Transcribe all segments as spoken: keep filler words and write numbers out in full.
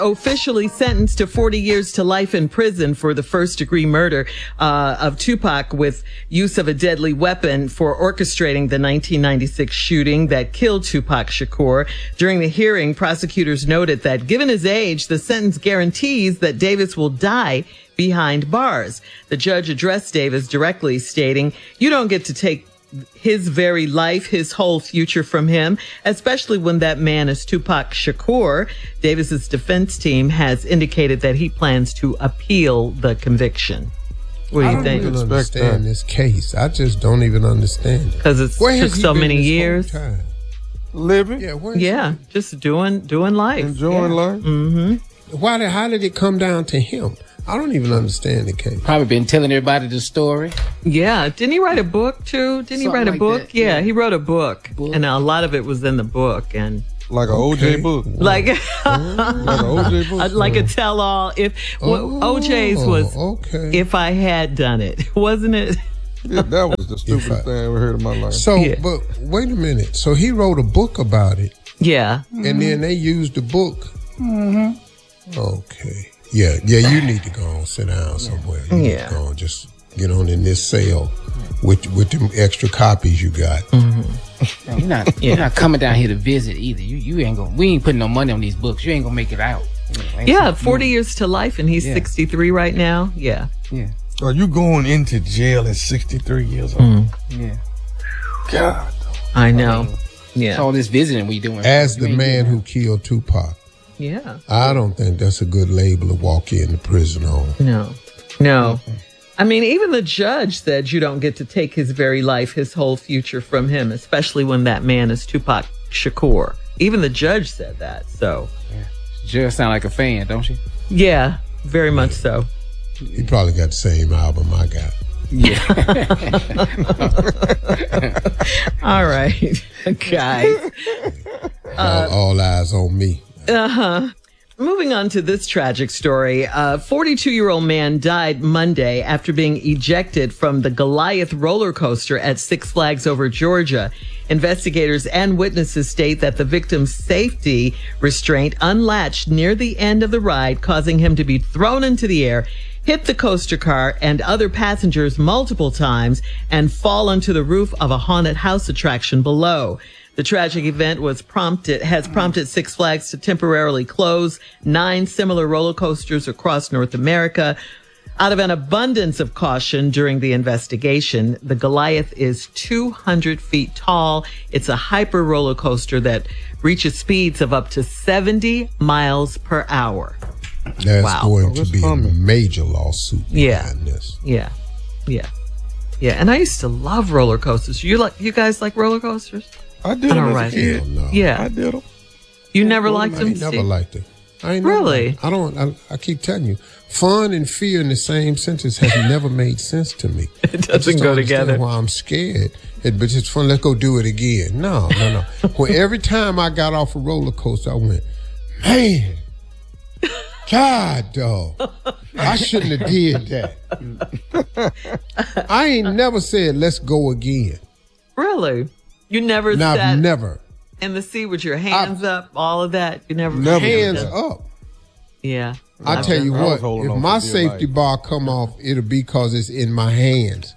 officially sentenced to forty years to life in prison for the first-degree murder uh, of Tupac with use of a deadly weapon for orchestrating the nineteen ninety-six shooting that killed Tupac Shakur. During the hearing, prosecutors noted that given his age, the sentence guarantees that Davis will die behind bars. The judge addressed Davis directly, stating, "You don't get to take his very life, his whole future from him, especially when that man is Tupac Shakur." Davis's defense team has indicated that he plans to appeal the conviction. What do you I think? I don't even understand this case. I just don't even understand it. Because it took so many years. Living? Yeah, yeah, just doing doing life. Enjoying yeah. life? Mm-hmm. Why did, how did it come down to him? I don't even understand the case. Probably been telling everybody the story. Yeah. Didn't he write a book, too? Didn't Something he write a like book? that, yeah, yeah. he wrote a book. book. And a lot of it was in the book. And Like an O J book. like, Like an O J book. like a tell-all. If well, Oh, O J's was, okay. if I had done it, wasn't it? Yeah, that was the stupidest I- thing I ever heard in my life. So, Yeah. but wait a minute. So he wrote a book about it, Yeah. and then they used the book. Mm-hmm. Okay. Yeah, yeah. You need to go and sit down somewhere. You need Yeah. to go and just get on in this sale with with them extra copies you got. Man, you're not, you're not coming down here to visit either. You you ain't gonna. We ain't putting no money on these books. You ain't gonna make it out. You know, ain't Yeah, some- forty years to life, and he's Yeah. sixty-three right now. Yeah. Yeah, Are you going into jail at sixty-three years old? yeah. God. I know. It's Yeah. all this visiting we doing. As You the ain't man doing who killed Tupac, Yeah. I don't think that's a good label to walk into prison on. No. No. I mean, even the judge said you don't get to take his very life, his whole future from him, especially when that man is Tupac Shakur. Even the judge said that. So, that. Just sound like a fan, don't you? yeah, very much so. He probably got the same album I got. Yeah. All right, guys. all, all eyes on me. Uh-huh. Moving on to this tragic story. A forty-two-year-old man died Monday after being ejected from the Goliath roller coaster at Six Flags Over Georgia. Investigators and witnesses state that the victim's safety restraint unlatched near the end of the ride, causing him to be thrown into the air, hit the coaster car and other passengers multiple times, and fall onto the roof of a haunted house attraction below. The tragic event was prompted, has prompted Six Flags to temporarily close nine similar roller coasters across North America. Out of an abundance of caution during the investigation, the Goliath is two hundred feet tall. It's a hyper roller coaster that reaches speeds of up to seventy miles per hour. There's Wow. going Oh, to it's be a coming. major lawsuit Yeah. behind this. Yeah. Yeah. Yeah. And I used to love roller coasters. You like, you guys like roller coasters? I did I them don't as ride a kid. Hell no. Yeah. I did them. You never liked I them? ain't never Steve? liked it. I ain't Really? Never, I don't. I, I keep telling you, fun and fear in the same sentence has never made sense to me. It I just doesn't don't go understand together. Why I'm scared? It, but it's fun. Let's go do it again. No, no, no. Well, every time I got off a roller coaster, I went, man, God, dog, I shouldn't have did that. I ain't never said let's go again. Really? You never Now, sat I've never in the seat with your hands up, all of that? You never? Never. hands done- up. Yeah. I I've tell done you I was what, holding if on my for dear safety life. bar come off, it'll be because it's in my hands.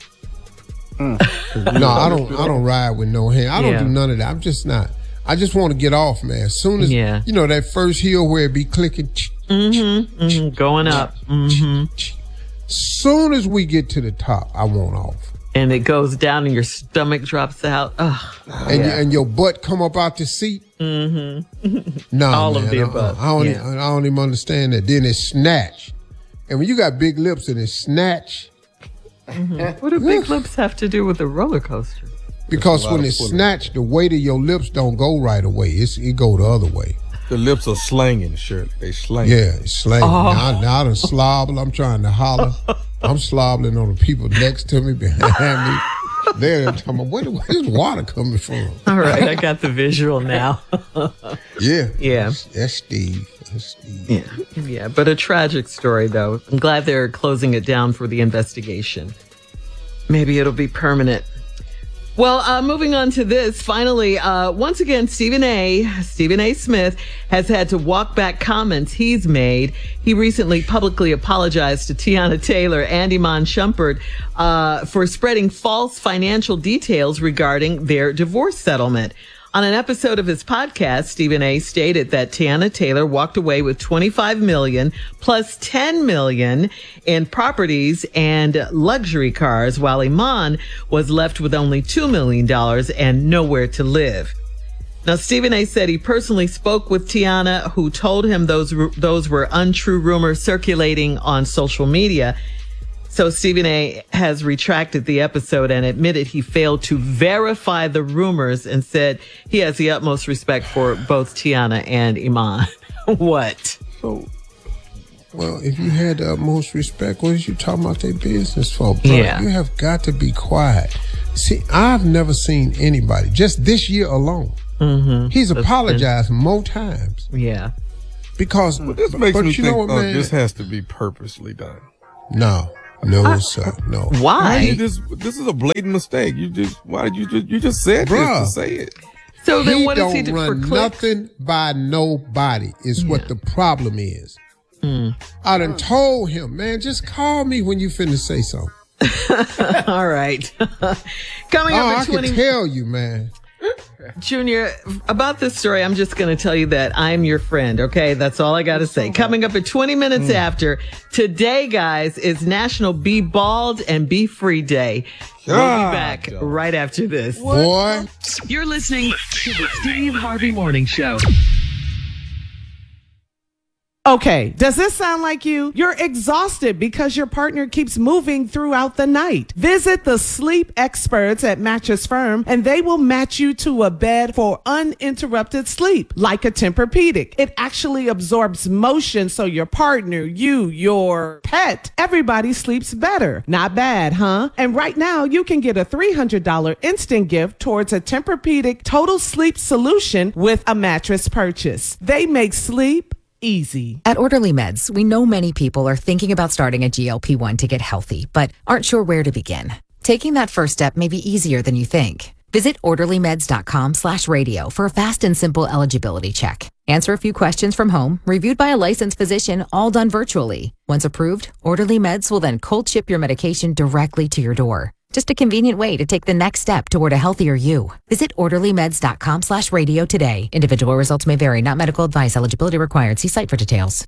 no, I don't. I don't ride with no hand. I don't Yeah. do none of that. I'm just not. I just want to get off, man. As soon as Yeah. you know that first hill where it be clicking. Mhm, going up. hmm Soon as we get to the top, I want off, And it goes down and your stomach drops out. Ugh. and you, and your butt come up out the seat. Mm-hmm. No, All of man, the uh-uh. above. I don't. Yeah. even- I don't even understand that. Then it's snatch, and when you got big lips and it's snatch. What do big lips have to do with the roller coaster? Because lot when of it's pulling. snatched, the weight of your lips don't go right away. It's it go the other way. The lips are slanging, Shirley. They slang. Yeah, it's slang. Oh. Now, now I done slobble. I'm trying to holler. I'm slobbling on the people next to me, behind me. They're talking about, where, where's water coming from? All right, I got the visual now. Yeah. Yeah. That's Steve. That's Steve. Yeah. Yeah, but a tragic story, though. I'm glad they're closing it down for the investigation. Maybe it'll be permanent. Well, uh, moving on to this, finally, uh, once again, Stephen A. Stephen A. Smith has had to walk back comments he's made. He recently publicly apologized to Tiana Taylor and Iman Shumpert uh, for spreading false financial details regarding their divorce settlement. On an episode of his podcast, Stephen A. stated that Tiana Taylor walked away with twenty-five million dollars plus ten million dollars in properties and luxury cars, while Iman was left with only two million dollars and nowhere to live. Now, Stephen A. said he personally spoke with Tiana, who told him those those were untrue rumors circulating on social media. So Stephen A. has retracted the episode and admitted he failed to verify the rumors and said he has the utmost respect for both Tiana and Iman. What? So, well, if you had the utmost respect, what is you talking about their business for? Bro, yeah. You have got to be quiet. See, I've never seen anybody, just this year alone, mm-hmm. he's That's apologized been... more times. Yeah. Because, well, this makes but me you think know what, uh, man? This has to be purposely done. No. No, I, sir. No. Why? You just, this is a blatant mistake. You just why did you just you just said Bruh, this to say it? So then, he what does he do don't for run clicks? nothing by nobody. Is Yeah. what the problem is. Mm. I done told him, man, just call me when you finna say something. All right. Coming oh, up I at twenty. can tell you, man. Junior, about this story, I'm just going to tell you that I'm your friend, okay? That's all I got to say. Coming up at twenty minutes mm. after, today, guys, is National Be Bald and Be Free Day. We'll be back right after this. Boy. You're listening to the Steve Harvey Morning Show. Okay, does this sound like you? You're exhausted because your partner keeps moving throughout the night. Visit the sleep experts at Mattress Firm and they will match you to a bed for uninterrupted sleep, like a Tempur-Pedic. It actually absorbs motion so your partner, you, your pet, everybody sleeps better. Not bad, huh? And right now you can get a three hundred dollars instant gift towards a Tempur-Pedic total sleep solution with a mattress purchase. They make sleep easy. At Orderly Meds, we know many people are thinking about starting a G L P one to get healthy, but aren't sure where to begin. Taking that first step may be easier than you think. Visit orderlymeds.com slash radio for a fast and simple eligibility check. Answer a few questions from home, reviewed by a licensed physician, all done virtually. Once approved, Orderly Meds will then cold ship your medication directly to your door. Just a convenient way to take the next step toward a healthier you. Visit orderlymeds.com slash radio today. Individual results may vary, not medical advice. Eligibility required. See site for details.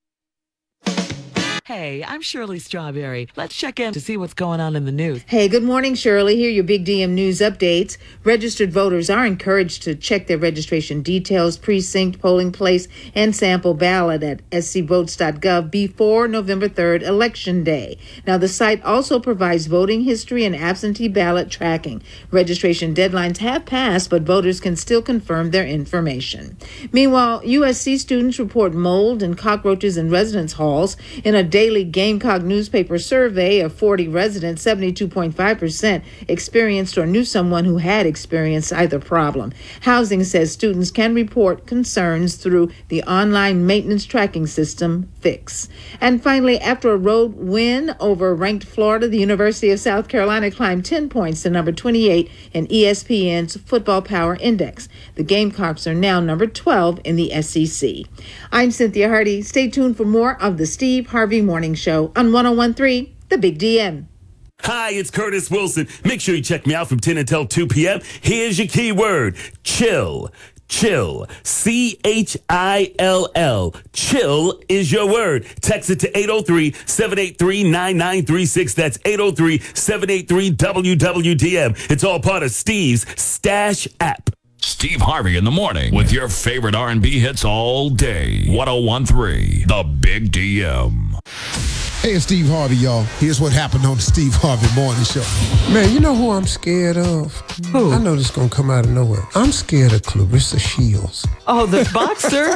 Hey, I'm Shirley Strawberry. Let's check in to see what's going on in the news. Hey, good morning, Shirley. Here are your Big D M News updates. Registered voters are encouraged to check their registration details, precinct, polling place, and sample ballot at s c votes dot gov before November third, Election Day. Now, the site also provides voting history and absentee ballot tracking. Registration deadlines have passed, but voters can still confirm their information. Meanwhile, U S C students report mold and cockroaches in residence halls. In a daily Gamecock newspaper survey of forty residents, seventy-two point five percent experienced or knew someone who had experienced either problem. Housing says students can report concerns through the online maintenance tracking system, Fix. And finally, after a road win over ranked Florida, the University of South Carolina climbed ten points to number twenty-eight in E S P N's Football Power Index. The Gamecocks are now number twelve in the S E C. I'm Cynthia Hardy. Stay tuned for more of the Steve Harvey Morning Show on one oh one point three The Big D M. Hi, it's Curtis Wilson. Make sure you check me out from ten until two p.m. Here's your keyword: chill. Chill. C H I L L. Chill is your word. Text it to eight oh three, seven eight three, nine nine three six. That's eight oh three, seven eight three, W W D M. It's all part of Steve's Stash app. Steve Harvey in the morning with your favorite R and B hits all day. one oh one point three The Big D M. Hey, it's Steve Harvey, y'all. Here's what happened on the Steve Harvey Morning Show. Man, you know who I'm scared of? Who? I know this is going to come out of nowhere. I'm scared of Clarissa Shields. Oh, the boxer?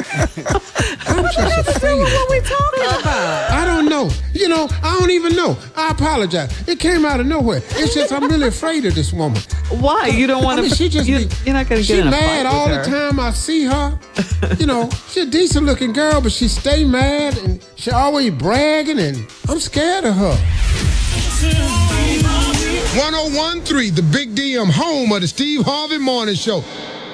I'm just afraid. What are we talking about? I don't know. You know, I don't even know. I apologize. It came out of nowhere. It's just I'm really afraid of this woman. Why? You don't want I mean, to... she just you, be, you're not going to she get in a mad fight all with the her. time I see her. You know, she's a decent looking girl, but she stay mad and she always bragging, and I'm scared of her. one oh one point three, the Big D M, home of the Steve Harvey Morning Show.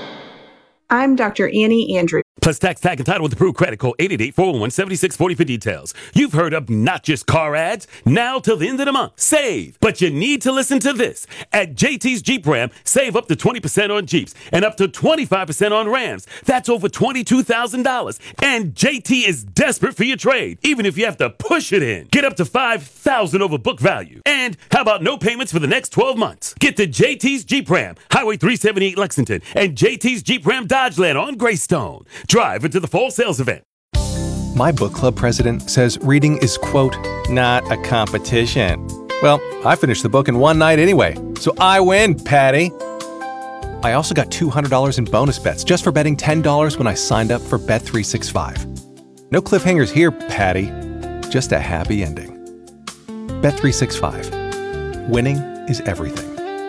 I'm Doctor Annie Andrews. Plus tax tag and title with approved credit. Call eight eight eight, four oh one, seven six four oh for details. You've heard of not just car ads. Now till the end of the month. Save. But you need to listen to this. At J T's Jeep Ram, save up to twenty percent on Jeeps and up to twenty-five percent on Rams. That's over twenty-two thousand dollars. And J T is desperate for your trade, even if you have to push it in. Get up to five thousand dollars over book value. And how about no payments for the next twelve months? Get to J T's Jeep Ram, Highway three seventy-eight Lexington, and J T's Jeep Ram Dodgeland on Greystone. Drive into the fall sales event. My book club president says reading is, quote, not a competition. Well, I finished the book in one night anyway, so I win, Patty. I also got two hundred dollars in bonus bets just for betting ten dollars when I signed up for Bet three sixty-five. No cliffhangers here, Patty. Just a happy ending. Bet three sixty-five. Winning is everything.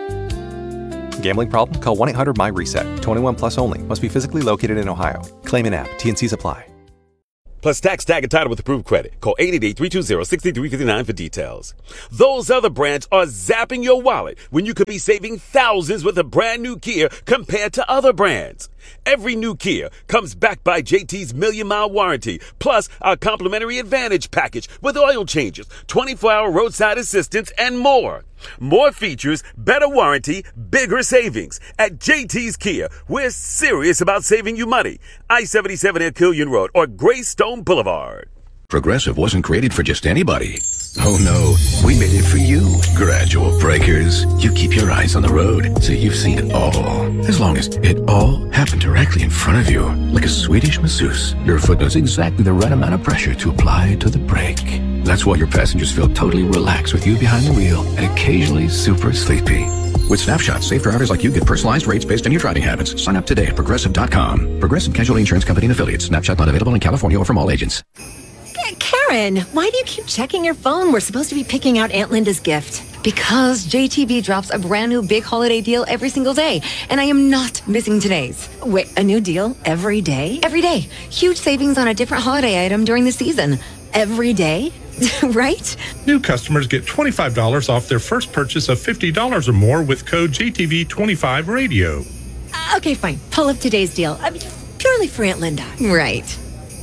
Gambling problem? Call one eight hundred M Y reset. twenty-one plus only. Must be physically located in Ohio. Claim in app. T N Cs apply. Plus tax tag and title with approved credit. Call eight eight eight, three two zero, six three five nine for details. Those other brands are zapping your wallet when you could be saving thousands with a brand new Kia compared to other brands. Every new Kia comes backed by J T's Million Mile Warranty, plus our complimentary Advantage package with oil changes, twenty-four hour roadside assistance, and more. More features, better warranty, bigger savings. At J T's Kia, we're serious about saving you money. I seventy-seven at Killian Road or Greystone Boulevard. Progressive wasn't created for just anybody. Oh no, we made it for you. Gradual breakers. You keep your eyes on the road, so you've seen it all. As long as it all happened directly in front of you, like a Swedish masseuse, your foot knows exactly the right amount of pressure to apply to the brake. That's why your passengers feel totally relaxed with you behind the wheel and occasionally super sleepy. With Snapshot, safe drivers like you get personalized rates based on your driving habits. Sign up today at Progressive dot com. Progressive Casualty Insurance Company and Affiliates. Snapshot not available in California or from all agents. Karen, why do you keep checking your phone? We're supposed to be picking out Aunt Linda's gift. Because J T B drops a brand new big holiday deal every single day, and I am not missing today's. Wait, a new deal every day? Every day. Huge savings on a different holiday item during the season. Every day? Right? New customers get twenty-five dollars off their first purchase of fifty dollars or more with code J T V twenty-five radio. Uh, okay, fine. Pull up today's deal. I mean, purely for Aunt Linda. Right.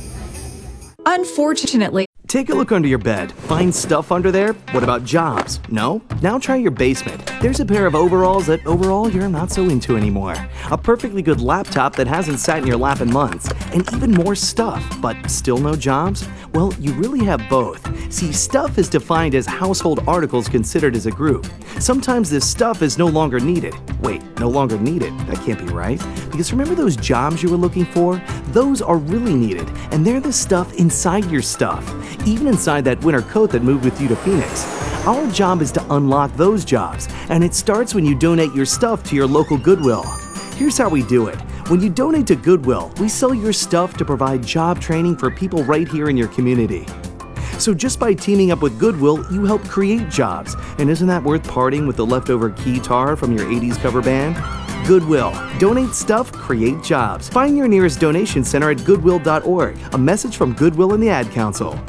Unfortunately. Take a look under your bed. Find stuff under there? What about jobs? No? Now try your basement. There's a pair of overalls that overall you're not so into anymore. A perfectly good laptop that hasn't sat in your lap in months. And even more stuff, but still no jobs? Well, you really have both. See, stuff is defined as household articles considered as a group. Sometimes this stuff is no longer needed. Wait, no longer needed? That can't be right. Because remember those jobs you were looking for? Those are really needed, and they're the stuff inside your stuff. Even inside that winter coat that moved with you to Phoenix. Our job is to unlock those jobs, and it starts when you donate your stuff to your local Goodwill. Here's how we do it. When you donate to Goodwill, we sell your stuff to provide job training for people right here in your community. So just by teaming up with Goodwill, you help create jobs. And isn't that worth parting with the leftover keytar from your eighties cover band? Goodwill. Donate stuff, create jobs. Find your nearest donation center at goodwill dot org. A message from Goodwill and the Ad Council.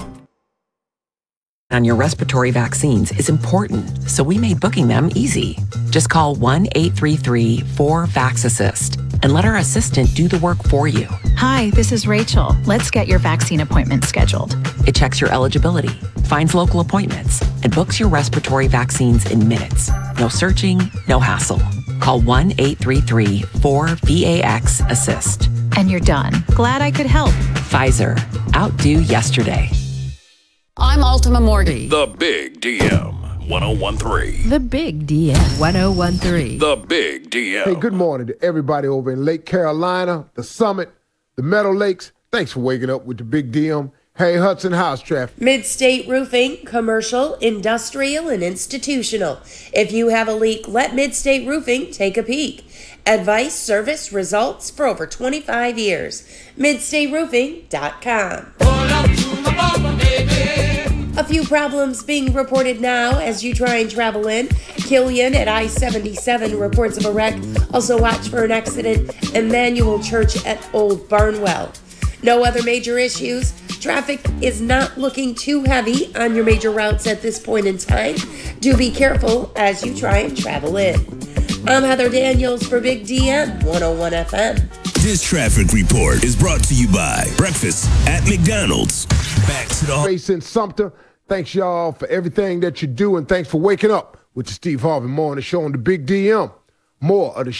On your respiratory vaccines is important, so we made booking them easy. Just call one eight three three, four, VAX assist and let our assistant do the work for you. Hi, this is Rachel. Let's get your vaccine appointment scheduled. It checks your eligibility, finds local appointments, and books your respiratory vaccines in minutes. No searching, no hassle. Call one eight three three, four, VAX assist. And you're done. Glad I could help. Pfizer, outdo yesterday. I'm Ultima Mortgage. The Big D M one oh one three. The Big D M one oh one three. The Big D M. Hey, good morning to everybody over in Lake Carolina, the Summit, the Meadow Lakes. Thanks for waking up with the Big D M. Hey, Hudson, how's traffic? Mid-State Roofing, commercial, industrial, and institutional. If you have a leak, let Mid-State Roofing take a peek. Advice, service, results for over twenty-five years. mid state roofing dot com. A few problems being reported now as you try and travel in. Killian at I seventy-seven reports of a wreck. Also watch for an accident. Emmanuel Church at Old Barnwell. No other major issues. Traffic is not looking too heavy on your major routes at this point in time. Do be careful as you try and travel in. I'm Heather Daniels for Big D M one oh one F M. This traffic report is brought to you by Breakfast at McDonald's. Back to the race in Sumter. Thanks, y'all, for everything that you do, and thanks for waking up with the Steve Harvey Morning Show on the Big D M. More of the